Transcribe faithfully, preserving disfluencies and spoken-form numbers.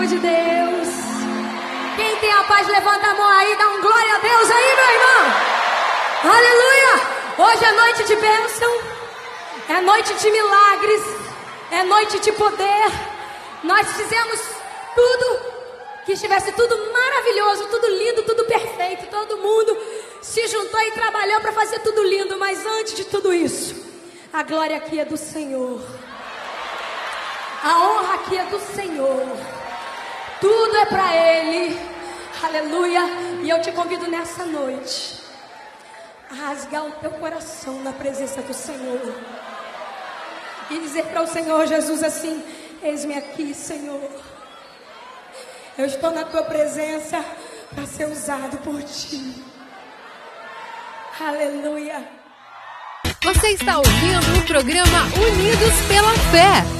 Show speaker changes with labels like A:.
A: de Deus. Quem tem a paz, levanta a mão aí, dá um glória a Deus aí, meu irmão. Aleluia. Hoje é noite de bênção, é noite de milagres, é noite de poder. Nós fizemos tudo, que estivesse tudo maravilhoso, tudo lindo, tudo perfeito. Todo mundo se juntou e trabalhou para fazer tudo lindo. Mas antes de tudo isso, a glória aqui é do Senhor, a honra aqui é do Senhor, tudo é para Ele. Aleluia. E eu te convido nessa noite a rasgar o teu coração na presença do Senhor e dizer para o Senhor Jesus assim: eis-me aqui, Senhor. Eu estou na tua presença para ser usado por ti. Aleluia.
B: Você está ouvindo o programa Unidos pela Fé.